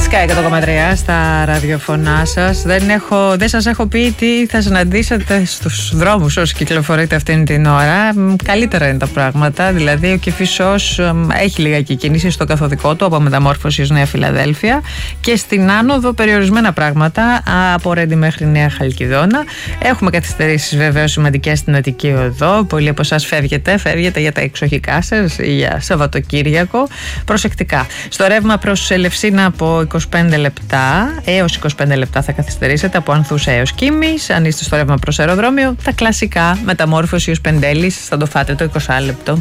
Sky 100,3 στα ραδιοφωνά σας. Δεν σας έχω πει τι θα συναντήσετε στους δρόμους όσοι κυκλοφορείτε αυτήν την ώρα. Καλύτερα είναι τα πράγματα. Δηλαδή, ο Κηφισός έχει λιγάκι κίνηση στο καθοδικό του από Μεταμόρφωση ως Νέα Φιλαδέλφια και στην άνοδο περιορισμένα πράγματα από Ρέντι μέχρι Νέα Χαλκιδόνα. Έχουμε καθυστερήσεις βεβαίως σημαντικές στην Αττική Οδό. Πολλοί από εσάς φεύγετε για τα εξοχικά σας ή για Σαββατοκύριακο. Προσεκτικά. Στο ρεύμα προς Ελευσίνα από 25 λεπτά έως 25 λεπτά θα καθυστερήσετε από Ανθούσα έως Κίμης. Αν είστε στο ρεύμα προς αεροδρόμιο, τα κλασικά Μεταμόρφωση ως Πεντέλης θα το φάτε το 20 λεπτό.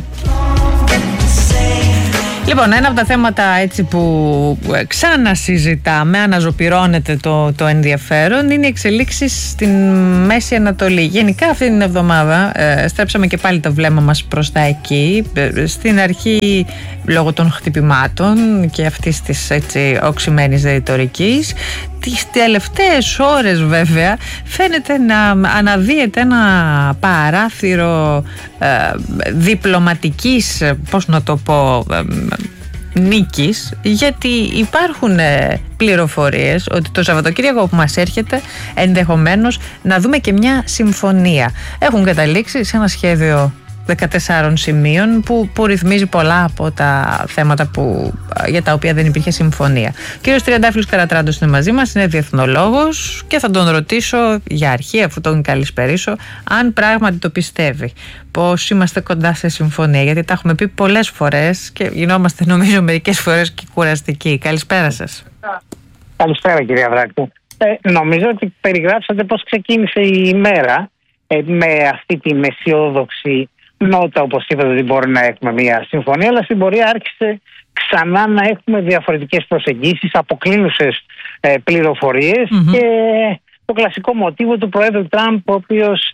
Λοιπόν, ένα από τα θέματα έτσι που ξανασυζητάμε, αναζωπυρώνεται το ενδιαφέρον, είναι οι εξελίξεις στην Μέση Ανατολή. Γενικά αυτή την εβδομάδα στρέψαμε και πάλι το βλέμμα μας προς τα εκεί. Στην αρχή λόγω των χτυπημάτων και αυτής της έτσι οξυμένης ρητορικής. Τις τελευταίες ώρες βέβαια φαίνεται να αναδύεται ένα παράθυρο διπλωματικής, πώς να το πω, νίκης, γιατί υπάρχουν πληροφορίες ότι το Σαββατοκύριακο που μας έρχεται ενδεχομένως να δούμε και μια συμφωνία. Έχουν καταλήξει σε ένα σχέδιο 14 σημείων που ρυθμίζει πολλά από τα θέματα για τα οποία δεν υπήρχε συμφωνία. Ο κύριος Τριαντάφυλλος Καρατράντος είναι μαζί μας, είναι διεθνολόγος και θα τον ρωτήσω για αρχή, αφού τον καλησπερίσω, αν πράγματι το πιστεύει, πως είμαστε κοντά σε συμφωνία, γιατί τα έχουμε πει πολλές φορές και γινόμαστε νομίζω μερικές φορές και κουραστικοί. Καλησπέρα σας. Καλησπέρα κυρία Βράκου. Νομίζω ότι περιγράψατε πώς ξεκίνησε η ημέρα με αυτή την αισιόδοξη νότα, όπως είπατε, ότι μπορεί να έχουμε μια συμφωνία, αλλά στην πορεία άρχισε ξανά να έχουμε διαφορετικές προσεγγίσεις, αποκλίνουσες πληροφορίες και το κλασικό μοτίβο του Προέδρου Τραμπ, ο οποίος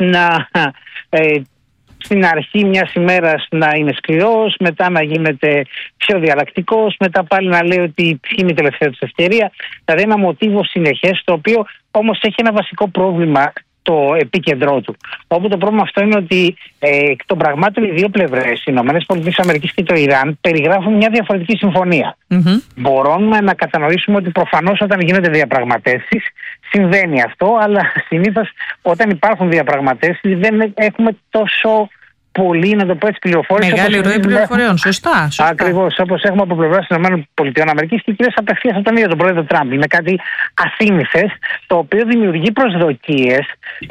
στην αρχή μιας ημέρας να είναι σκληρός, μετά να γίνεται πιο διαλλακτικός, μετά πάλι να λέει ότι είναι η τελευταία της ευκαιρία. Δηλαδή ένα μοτίβο συνεχές, το οποίο όμως έχει ένα βασικό πρόβλημα το επίκεντρό του. Όπου το πρόβλημα αυτό είναι ότι εκ των πραγμάτων οι δύο πλευρές, οι ΗΠΑ και το Ιράν, περιγράφουν μια διαφορετική συμφωνία. Μπορούμε να κατανοήσουμε ότι προφανώς όταν γίνονται διαπραγματεύσεις συμβαίνει αυτό, αλλά συνήθως όταν υπάρχουν διαπραγματεύσεις δεν έχουμε τόσο πολύ, να το πω έτσι, πληροφόρηση. Μεγάλη ροή πληροφοριών, σωστά. Ακριβώς, όπως έχουμε από πλευράς των ΗΠΑ και κυρίως απευθείας από τον ίδιο τον πρόεδρο Τραμπ. Είναι κάτι ασύνηθες, το οποίο δημιουργεί προσδοκίες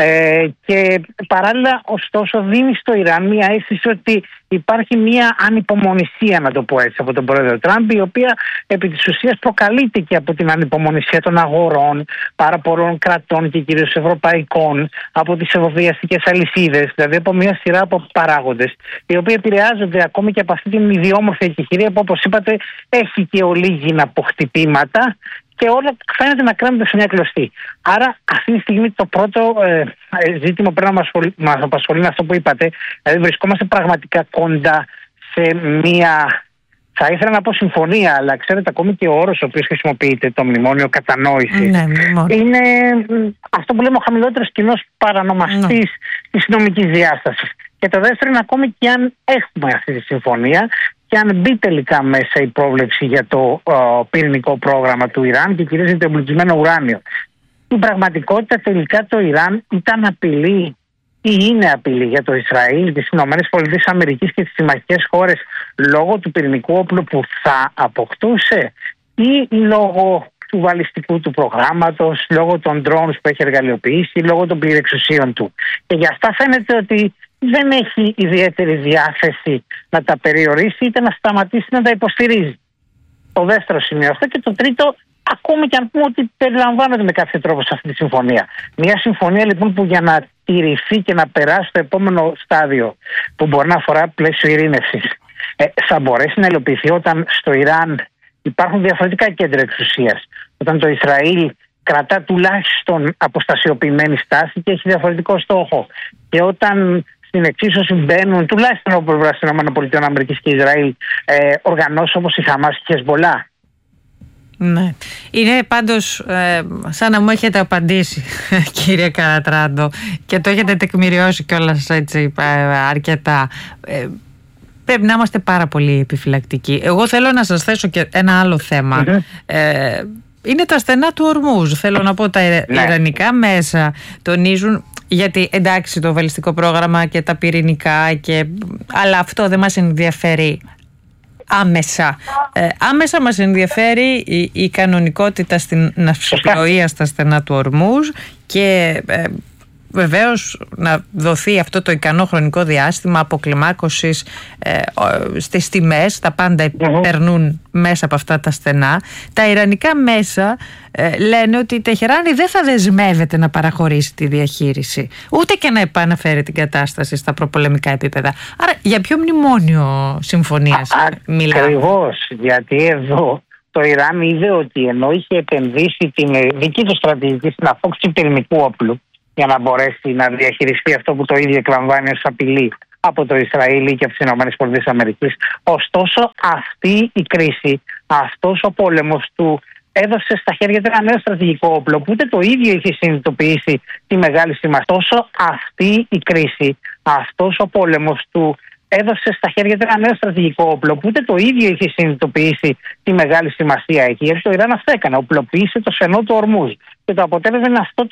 και παράλληλα, ωστόσο, δίνει στο Ιράν μια αίσθηση ότι υπάρχει μια ανυπομονησία, να το πω έτσι, από τον πρόεδρο Τραμπ, η οποία επί της ουσίας προκαλείται και από την ανυπομονησία των αγορών, πάρα πολλών κρατών και κυρίως ευρωπαϊκών, από τις ευωδιαστικές αλυσίδες, δηλαδή από μια σειρά από παράγοντες, οι οποίοι επηρεάζονται ακόμη και από αυτή την ιδιόμορφη εκεχηρία που, όπως είπατε, έχει και ολίγηνα από χτυπήματα και όλα φαίνεται να κρέμονται σε μια κλωστή. Άρα, αυτή τη στιγμή το πρώτο ζήτημα που πρέπει να μας απασχολεί είναι αυτό που είπατε. Δηλαδή, βρισκόμαστε πραγματικά κοντά σε μια, θα ήθελα να πω συμφωνία, αλλά ξέρετε, ακόμη και ο όρος ο οποίος χρησιμοποιείται, το μνημόνιο κατανόηση, είναι αυτό που λέμε ο χαμηλότερος κοινός παρανομαστής της νομικής διάστασης. Και το δεύτερο είναι, ακόμη και αν έχουμε αυτή τη συμφωνία και αν μπει τελικά μέσα η πρόβλεψη για το πυρηνικό πρόγραμμα του Ιράν και κυρίως για το εμπλουτισμένο ουράνιο, στην πραγματικότητα τελικά το Ιράν ήταν απειλή ή είναι απειλή για το Ισραήλ, τις ΗΠΑ και τις συμμαχικές χώρες λόγω του πυρηνικού όπλου που θα αποκτούσε ή λόγω του βαλιστικού του προγράμματος, λόγω των drones που έχει εργαλειοποιήσει, λόγω των πληρεξουσίων του. Και για αυτά φαίνεται ότι δεν έχει ιδιαίτερη διάθεση να τα περιορίσει είτε να σταματήσει να τα υποστηρίζει. Το δεύτερο σημείο αυτό. Και το τρίτο, ακόμη και αν πούμε ότι περιλαμβάνονται με κάποιο τρόπο σε αυτή τη συμφωνία. Μια συμφωνία λοιπόν που για να τηρηθεί και να περάσει στο επόμενο στάδιο, που μπορεί να αφορά πλαίσιο ειρήνευσης, θα μπορέσει να υλοποιηθεί όταν στο Ιράν υπάρχουν διαφορετικά κέντρα εξουσίας. Όταν το Ισραήλ κρατά τουλάχιστον αποστασιοποιημένη στάση και έχει διαφορετικό στόχο. Και όταν στην εξίσωση μπαίνουν τουλάχιστον από πλευράς των ΗΠΑ και Ισραήλ οργανώσεις όπως η Χαμάς και η Χεσμολά. Ναι. Είναι πάντως σαν να μου έχετε απαντήσει, κύριε Καρατράντο, και το έχετε τεκμηριώσει κιόλας έτσι αρκετά. Πρέπει να είμαστε πάρα πολύ επιφυλακτικοί. Εγώ θέλω να σας θέσω και ένα άλλο θέμα. είναι τα στενά του Ορμούζ. Θέλω να πω, τα ιρανικά μέσα τονίζουν, γιατί εντάξει το βαλιστικό πρόγραμμα και τα πυρηνικά, αλλά αυτό δεν μας ενδιαφέρει άμεσα. Άμεσα μας ενδιαφέρει η κανονικότητα στην ναυσιπλοεία στα στενά του Ορμούζ και βεβαίως να δοθεί αυτό το ικανό χρονικό διάστημα αποκλιμάκωσης στις τιμές. Τα πάντα περνούν μέσα από αυτά τα στενά. Τα ιρανικά μέσα λένε ότι η Τεχεράνη δεν θα δεσμεύεται να παραχωρήσει τη διαχείριση, ούτε και να επαναφέρει την κατάσταση στα προπολεμικά επίπεδα. Άρα για ποιο μνημόνιο συμφωνίας μιλάμε? Ακριβώς, γιατί εδώ το Ιράν είδε ότι ενώ είχε επενδύσει την δική του στρατηγική στην απόκτηση πυρηνικού όπλου για να μπορέσει να διαχειριστεί αυτό που το ίδιο εκλαμβάνει ως απειλή από το Ισραήλ και από τις ΗΠΑ. Ωστόσο, αυτή η κρίση, αυτός ο πόλεμος του έδωσε στα χέρια του ένα νέο στρατηγικό όπλο που ούτε το ίδιο είχε συνειδητοποιήσει τη μεγάλη σημασία. Ωστόσο, αυτή η κρίση, αυτός ο πόλεμος του έδωσε στα χέρια του ένα νέο στρατηγικό όπλο που ούτε το ίδιο είχε συνειδητοποιήσει τη μεγάλη σημασία εκεί. Γιατί το Ιράν αυτό έκανε, οπλοποίησε το στενό του Ορμούζ. Και το αποτέλεσμα είναι αυτό